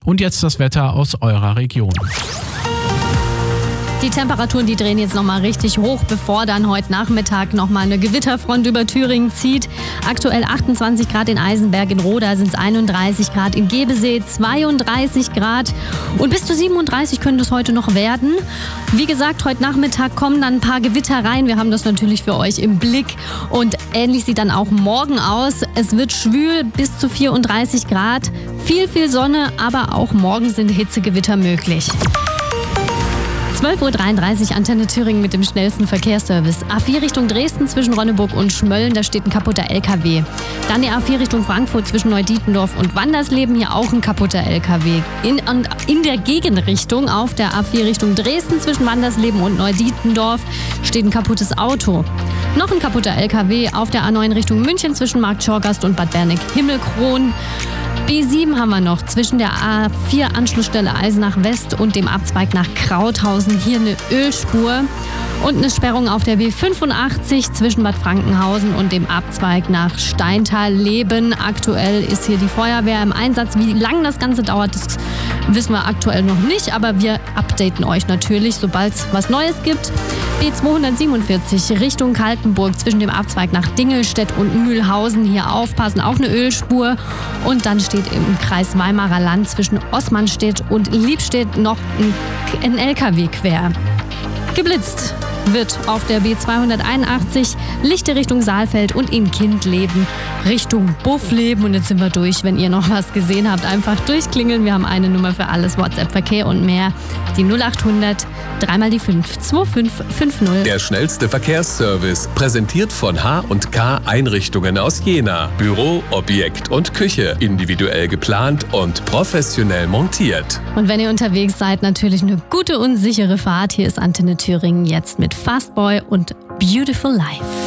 Und jetzt das Wetter aus eurer Region. Die Temperaturen, die drehen jetzt nochmal richtig hoch, bevor dann heute Nachmittag nochmal eine Gewitterfront über Thüringen zieht. Aktuell 28 Grad in Eisenberg, in Roda sind es 31 Grad, in Gebesee 32 Grad und bis zu 37 können das heute noch werden. Wie gesagt, heute Nachmittag kommen dann ein paar Gewitter rein. Wir haben das natürlich für euch im Blick und ähnlich sieht dann auch morgen aus. Es wird schwül, bis zu 34 Grad, viel Sonne, aber auch morgen sind Hitzegewitter möglich. 12.33 Uhr, Antenne Thüringen mit dem schnellsten Verkehrsservice. A4 Richtung Dresden zwischen Ronneburg und Schmölln, da steht ein kaputter LKW. Dann die A4 Richtung Frankfurt zwischen Neudietendorf und Wandersleben, hier auch ein kaputter LKW. In der Gegenrichtung auf der A4 Richtung Dresden zwischen Wandersleben und Neudietendorf steht ein kaputtes Auto. Noch ein kaputter LKW auf der A9 Richtung München zwischen Markt Schorgast und Bad Berneck-Himmelkron. B7 haben wir noch zwischen der A4 Anschlussstelle Eisenach West und dem Abzweig nach Krauthausen. Hier eine Ölspur und eine Sperrung auf der B85 zwischen Bad Frankenhausen und dem Abzweig nach Steintal-Leben. Aktuell ist hier die Feuerwehr im Einsatz. Wie lange das Ganze dauert, das wissen wir aktuell noch nicht, aber wir updaten euch natürlich, sobald es was Neues gibt. B247 Richtung Kaltenburg zwischen dem Abzweig nach Dingelstedt und Mühlhausen. Hier aufpassen, auch eine Ölspur. Und dann steht im Kreis Weimarer Land zwischen Oßmannstedt und Liebstedt noch ein LKW quer. Geblitzt wird auf der B281 Lichte Richtung Saalfeld und in Kindleben Richtung Buffleben. Und jetzt sind wir durch. Wenn ihr noch was gesehen habt, einfach durchklingeln. Wir haben eine Nummer für alles, WhatsApp, Verkehr und mehr. Die 0800 3 die 5 2550. Der schnellste Verkehrsservice, präsentiert von H&K Einrichtungen aus Jena. Büro, Objekt und Küche, individuell geplant und professionell montiert. Und wenn ihr unterwegs seid, natürlich eine gute und sichere Fahrt. Hier ist Antenne Thüringen jetzt mit Fastboy und Beautiful Life.